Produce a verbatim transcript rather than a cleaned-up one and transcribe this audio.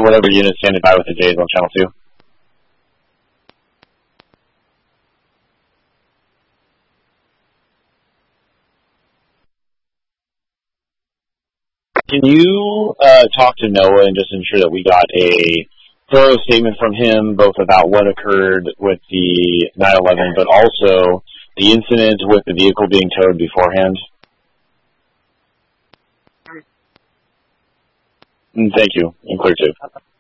whatever unit standing by with the Jays on channel two. Can you uh, talk to Noah and just ensure that we got a thorough statement from him, both about what occurred with the nine eleven, but also the incident with the vehicle being towed beforehand? Thank you. And clear too.